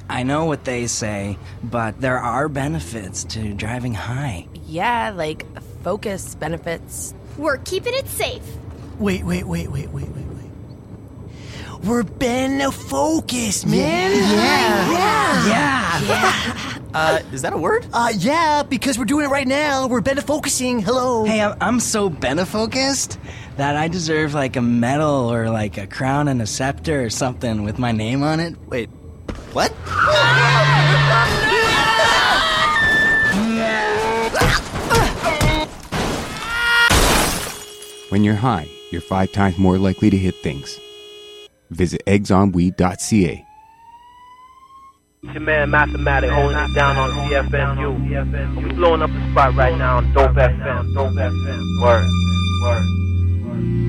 I know what they say, but there are benefits to driving high. Yeah, like focus benefits. We're keeping it safe. Wait. We're been focused, man. Yeah. Is that a word? Yeah, because we're doing it right now. We're been focusing. Hello. Hey, I'm so benefocused that I deserve like a medal or like a crown and a scepter or something with my name on it. Wait, what? When you're high, you're 5 times more likely to hit things. Visit eggsonweed.ca. It's your man Mathematic holding it down on CFNU. We blowing up the spot right now on Dope FM. Word.